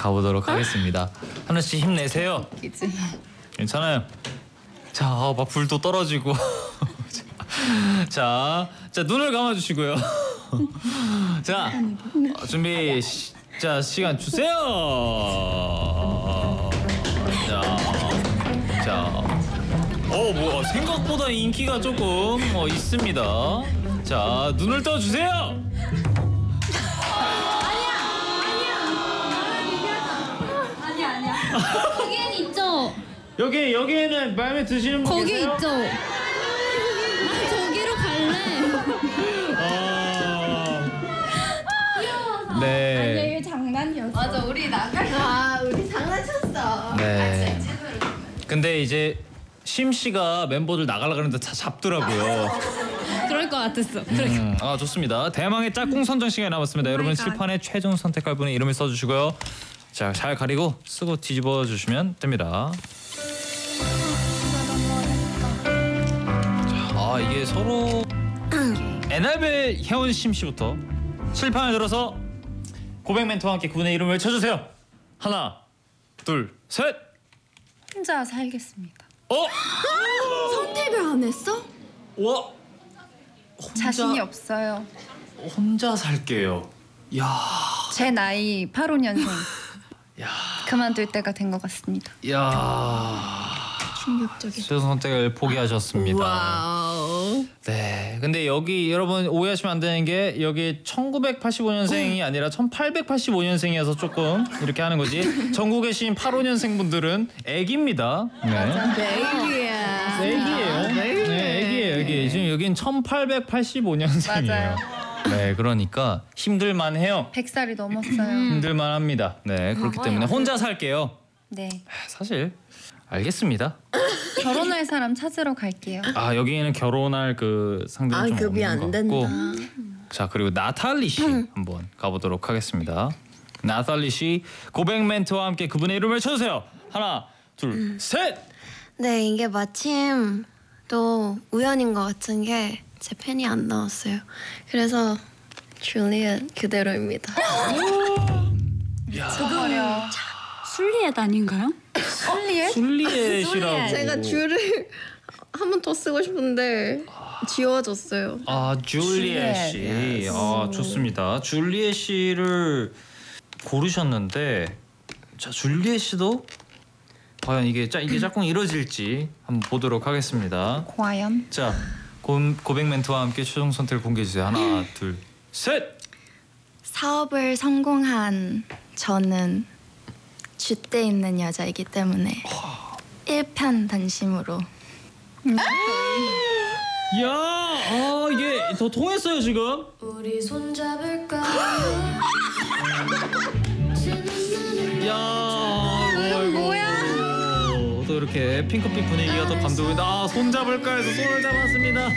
가보도록 하겠습니다. 하나씩 힘내세요. 이제 괜찮아요. 자, 막 불도 떨어지고. 자, 눈을 감아주시고요. 자, 준비. 자, 시간 주세요. 뭐 생각보다 인기가 조금 있습니다. 자, 눈을 떠주세요. 아니야. 거기엔 있죠. 여기에는 마음에 드시는 분 거기 계세요? 있죠. 나 저기로 갈래. 네. 이게 장난이었어. 맞아, 우리 나갈. 우리 장난쳤어. 네. 근데 이제 심 씨가 멤버들 나가려고 하는데 다 잡더라고요. 그럴 것 같았어. 좋습니다. 대망의 짝꿍 선정 시간이 남았습니다. 여러분 칠판에 최종 선택할 분의 이름을 써주시고요. 자, 잘 가리고 쓰고 뒤집어 주시면 됩니다. 자, 이게 서로 에날벨 혜원 심 씨부터 칠판을 들어서 고백 멘트와 함께 그분의 이름을 외쳐주세요. 하나, 둘, 셋. 혼자 살겠습니다. 선택을 안 했어? 와, 자신이 없어요. 혼자 살게요. 야, 제 나이 85년생. 야, 그만둘 때가 된 것 같습니다. 야. 충격적이다. 최종 선택을 포기하셨습니다. 와우. 네, 근데 여기 여러분 오해하시면 안 되는 게 여기 1985년생이 아니라 1885년생이어서 조금 이렇게 하는 거지. 전국에 계신 85년생 분들은 애기입니다. 네. 베이비야. 애기예요. 네, 애기예요. 여기 지금 여긴 1885년생이에요. 맞아요. 네, 그러니까 힘들만 해요. 100살이 넘었어요. 힘들만 합니다. 네, 그렇기 때문에 혼자 살게요. 네. 사실 알겠습니다. 결혼할 사람 찾으러 갈게요. 여기에는 결혼할 그 상대는 좀 급이 없는 안 것 같고. 된다. 자, 그리고 나탈리 씨 한번 가보도록 하겠습니다. 나탈리 씨 고백 멘트와 함께 그분의 이름을 쳐주세요. 하나, 둘, 셋. 네, 이게 마침 또 우연인 것 같은 게 제 펜이 안 나왔어요. 그래서 줄리엣 그대로입니다. 어려. 술리엣 아닌가요? 술리엣? 줄리엣이라고. 제가 줄을 한 번 더 쓰고 싶은데 지워졌어요. 줄리엣 씨. 좋습니다. 줄리엣 씨를 고르셨는데, 자, 줄리엣 씨도 과연 이게 짝꿍이 이루어질지 한번 보도록 하겠습니다. 과연? 자, 고백 멘트와 함께 최종 선택을 공개해 주세요. 하나, 둘, 셋. 사업을 성공한 저는 줏대 있는 여자이기 때문에 일편단심으로. 야, 이게 더 통했어요 지금. 우리 손잡을까? 야, 뭐야? 또 이렇게 핑크빛 분위기가 더 감동이다. 손 잡을까 해서 손을 잡았습니다.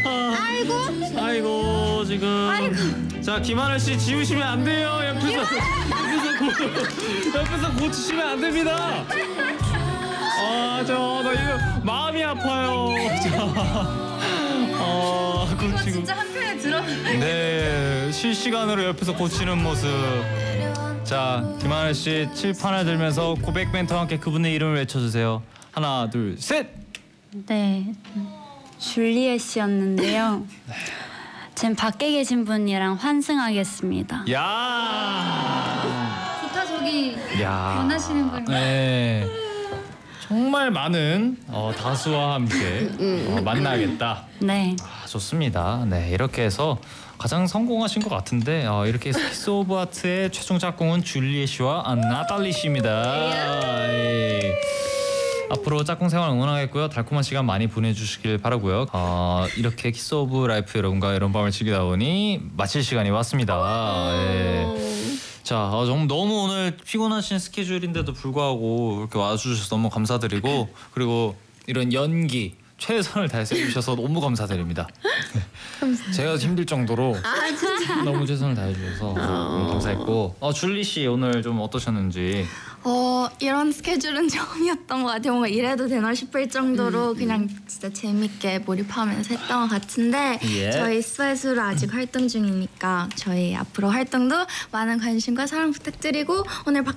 아이고 지금. 자, 김하늘 씨 지우시면 안 돼요. 옆에서 고치시면 안 됩니다. 나 이거 마음이 아파요. 이거 진짜 한편에 들어. 네, 실시간으로 옆에서 고치는 모습. 자, 김하늘 씨 칠판을 들면서 고백 멘트와 함께 그분의 이름을 외쳐주세요. 하나, 둘, 셋. 네, 줄리엣이었는데요. 지금 밖에 계신 분이랑 환승하겠습니다. 야, 좋다 저기 야, 원하시는 분. 네, 정말 많은 다수와 함께 만나겠다. 네. 좋습니다. 네, 이렇게 해서 가장 성공하신 것 같은데 이렇게 키스 오브 하트의 최종 짝꿍은 줄리엣 씨와 나탈리 씨입니다. 예. 앞으로 짝꿍 생활 응원하겠고요. 달콤한 시간 많이 보내주시길 바라고요. 이렇게 키스 오브 라이프 여러분과 이런 밤을 즐기다 보니 마칠 시간이 왔습니다. 예. 자, 너무 오늘 피곤하신 스케줄인데도 불구하고 이렇게 와주셔서 너무 감사드리고, 그리고 이런 연기 최선을 다해서 해주셔서 너무 감사드립니다. 제가 힘들 정도로 너무 최선을 다해주셔서 너무 감사했고, 줄리 씨 오늘 좀 어떠셨는지. 이런 스케줄은 처음이었던 것 같아요. 뭔가 이래도 되나 싶을 정도로 그냥 진짜 재밌게 몰입하면서 했던 것 같은데 예. 저희 스파이스로 아직 활동 중이니까 저희 앞으로 활동도 많은 관심과 사랑 부탁드리고 오늘